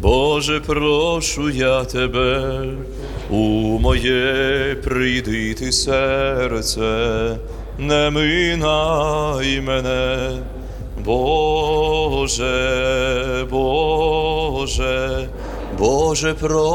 Боже, прошу я Тебе, у моє прийди ти серце, не минай мене, Боже, Боже, Боже, прошу